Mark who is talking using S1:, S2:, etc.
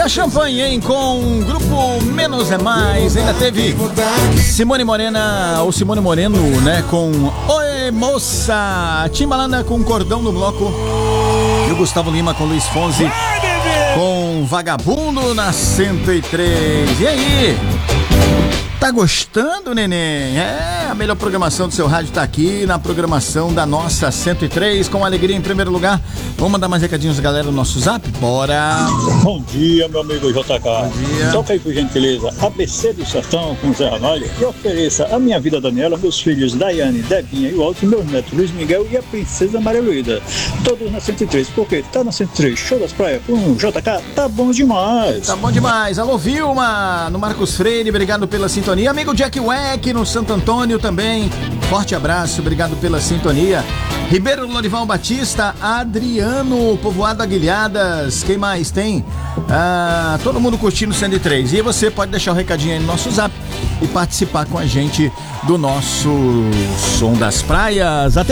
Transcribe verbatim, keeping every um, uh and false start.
S1: a champanhe, hein? Com o grupo Menos é Mais. Ainda teve Simone Morena, ou Simone Moreno, né? Com Oi Moça. Timbalanda com Cordão no Bloco. E o Gustavo Lima com Luiz Fonsi com Vagabundo na cento e três. E aí? Tá gostando, neném? É, a melhor programação do seu rádio tá aqui na programação da nossa cento e três, com alegria em primeiro lugar. Vamos mandar mais recadinhos, galera, no nosso zap? Bora!
S2: Bom dia, meu amigo J K.
S1: Bom dia.
S2: Toca aí, por gentileza, A B C do Sertão com Zé Ramalho e ofereça a minha vida, Daniela, meus filhos Daiane, Devinha e o Alto, meus netos Luiz Miguel e a princesa Maria Luída. Todos na cento e três, porque tá na cento e três, show das praias com J K, tá bom demais.
S1: Tá bom demais. Alô, Vilma, no Marcos Freire, obrigado pela sintonia. Amigo Jack Weck no Santo Antônio também, forte abraço, obrigado pela sintonia. Ribeiro Lorival Batista, Adriano, Povoado Aguilhadas, quem mais tem? Ah, todo mundo curtindo o cento e três. E você pode deixar o recadinho aí no nosso zap e participar com a gente do nosso Som das Praias. Até